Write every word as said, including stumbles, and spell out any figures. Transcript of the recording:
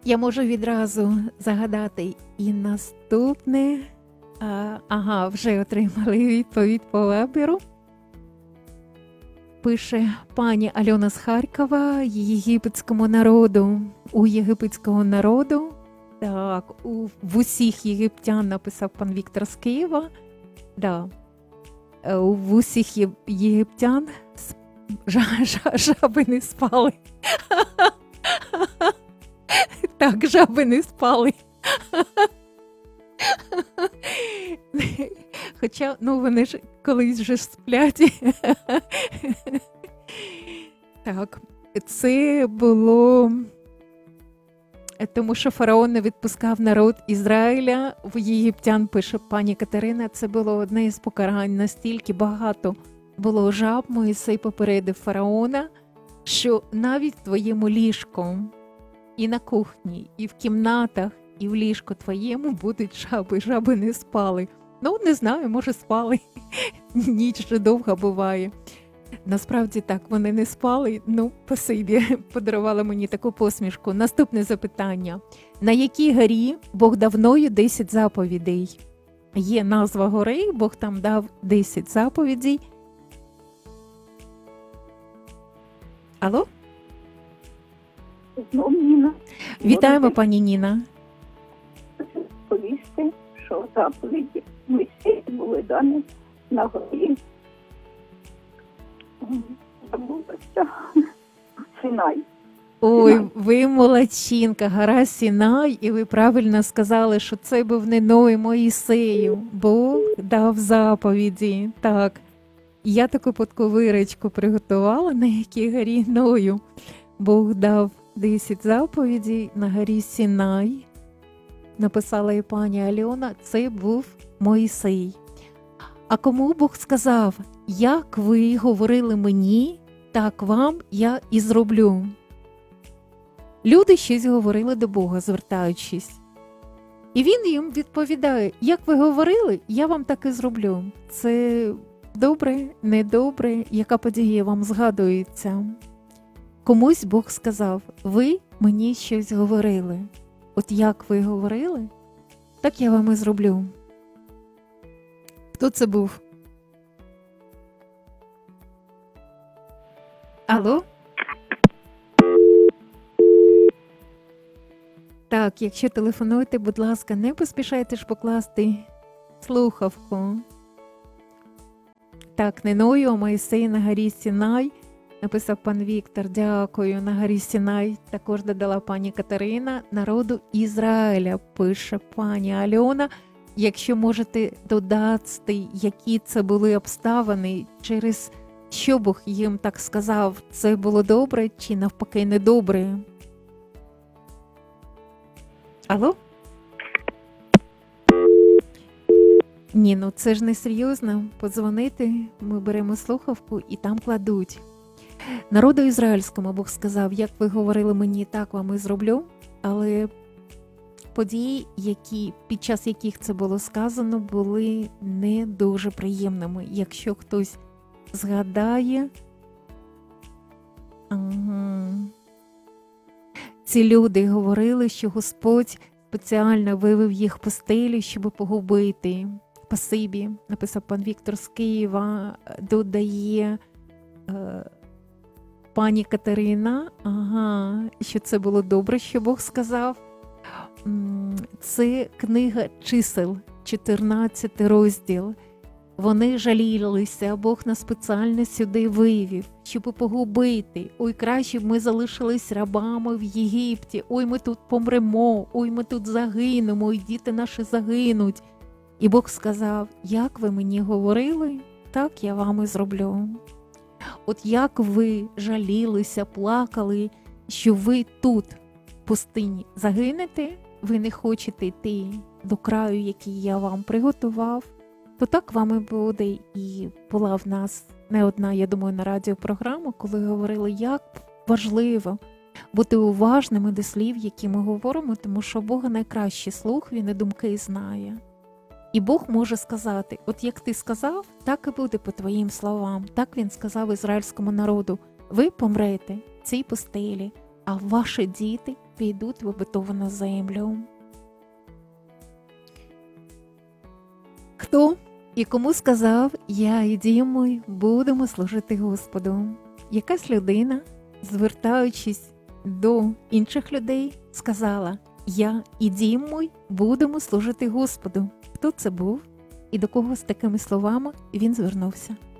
Я можу відразу загадати і наступне. А, ага, вже отримали відповідь по веберу. Пише пані Альона з Харкова, єгипетському народу. У єгипетського народу, так, у, в усіх єгиптян, написав пан Віктор з Києва. Да. В усіх є, єгиптян жа, жа, жаби не спали. Так, жаби не спали. Хоча, ну, вони ж колись вже сплять. Так, це було тому, що фараон не відпускав народ Ізраїля. В єгиптян, пише пані Катерина, це було одне із покарань. Настільки багато було жаб, Мойсей попередив фараона, що навіть в твоєму ліжку, і на кухні, і в кімнатах, і в ліжку твоєму будуть жаби. Жаби не спали. Ну, не знаю, може спали. Ніч вже довга буває. Насправді так, вони не спали. Ну, спасибі, подарувала мені таку посмішку. Наступне запитання. На якій горі Бог дав Ною десять заповідей? Є назва гори, Бог там дав десять заповідей. Алло? Знову Ніна. Вітаємо, пані Ніна. Хочу повісти, що заповіді Мойсею були дані на горі. Забулася. Синай. Ой, Синай. ви молодчинка, гора Сінай, і ви правильно сказали, що це був не Ной, Моїсею. Бог дав заповіді. Так, я таку подковирочку приготувала, на якій горі Ною. Бог дав десять заповідей на горі Сінай. Написала і пані Альона, це був Моїсей. А кому Бог сказав, як ви говорили мені, так вам я і зроблю. Люди щось говорили до Бога, звертаючись. І він їм відповідає, як ви говорили, я вам так і зроблю. Це добре, недобре, яка подія вам згадується. Комусь Бог сказав, ви мені щось говорили. От як ви говорили, так я вам і зроблю. Хто це був? Алло? Так, якщо телефонуєте, будь ласка, не поспішайте ж покласти слухавку. Так, не Ною, а Мойсей на горі Сінай, написав пан Віктор, дякую, на горі Сінай. Також додала пані Катерина, народу Ізраїля, пише пані Альона. Якщо можете додати, які це були обставини, через що Бог їм так сказав, це було добре чи навпаки недобре? Алло? Ні, ну це ж не серйозно. Подзвонити, ми беремо слухавку і там кладуть. Народу ізраїльському Бог сказав, як ви говорили мені, так вам і зроблю. Але події, які, під час яких це було сказано, були не дуже приємними. Якщо хтось згадає, ага. Ці люди говорили, що Господь спеціально вивів їх пустелі, щоб погубити. Спасибі, написав пан Віктор з Києва, додає е, пані Катерина, ага, що це було добре, що Бог сказав. Це книга чисел, чотирнадцятий розділ. Вони жалілися, Бог нас спеціально сюди вивів, щоб погубити. Ой, краще б ми залишились рабами в Єгипті. Ой, ми тут помремо, ой, ми тут загинемо, ой, діти наші загинуть. І Бог сказав, як ви мені говорили, так я вам і зроблю. От як ви жалілися, плакали, що ви тут, в пустині, загинете, ви не хочете йти до краю, який я вам приготував, то так вам і буде. І була в нас не одна, я думаю, на радіопрограма, коли говорили, як важливо бути уважними до слів, які ми говоримо, тому що Бога найкращий слух, Він і думки знає. І Бог може сказати, от як ти сказав, так і буде по твоїм словам. Так Він сказав ізраїльському народу, ви помрете в цій пустелі, а ваші діти підуть в обетовану землю. Хто і кому сказав, я і дім мій будемо служити Господу? Якась людина, звертаючись до інших людей, сказала, я і дім мій будемо служити Господу. Хто це був і до кого з такими словами він звернувся?